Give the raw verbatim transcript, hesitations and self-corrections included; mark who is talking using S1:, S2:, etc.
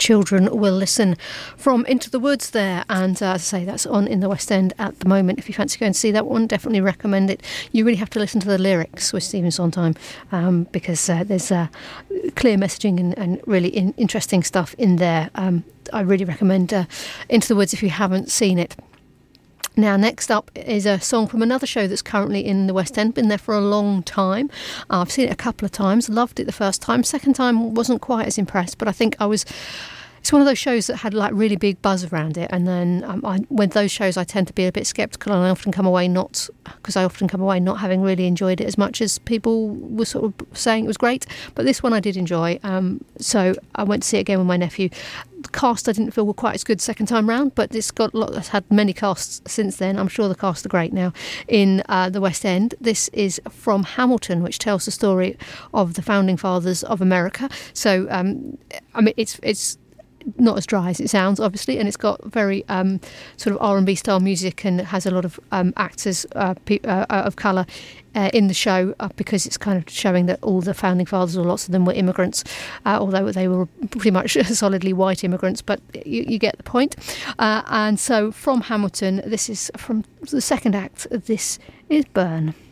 S1: Children Will Listen from Into the Woods there, and uh, as I say, that's on in the West End at the moment. If you fancy going to see that one, definitely recommend it. You really have to listen to the lyrics with Stephen Sondheim, um, because uh, there's uh, clear messaging and, and really in, interesting stuff in there. Um, I really recommend uh, Into the Woods if you haven't seen it. Now, next up is a song from another show that's currently in the West End, been there for a long time. Uh, I've seen it a couple of times, loved it the first time. Second time, wasn't quite as impressed, but I think I was... It's one of those shows that had like really big buzz around it, and then um, I, with those shows I tend to be a bit sceptical, and I often come away not because I often come away not having really enjoyed it as much as people were sort of saying it was great. But this one I did enjoy, um, so I went to see it again with my nephew. The cast I didn't feel were quite as good second time round, but it's got a lot, it's had many casts since then. I'm sure the cast are great now in uh, the West End. This is from Hamilton, which tells the story of the founding fathers of America. So um, I mean, it's it's. not as dry as it sounds, obviously, and it's got very um, sort of R and B style music, and has a lot of um, actors uh, pe- uh, of colour uh, in the show, uh, because it's kind of showing that all the founding fathers, or lots of them, were immigrants, uh, although they were pretty much solidly white immigrants, but you, you get the point. Uh, and so from Hamilton, this is from the second act, this is Burn.